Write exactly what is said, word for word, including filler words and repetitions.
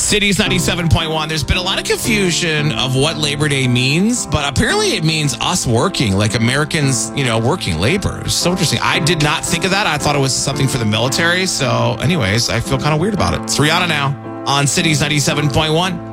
Cities ninety-seven point one. There's been a lot of confusion of what Labor Day means, but apparently it means us working, like Americans, you know, working labor. It's so interesting. I did not think of that. I thought it was something for the military. So anyways, I feel kind of weird about it. It's Rihanna now on Cities ninety-seven point one.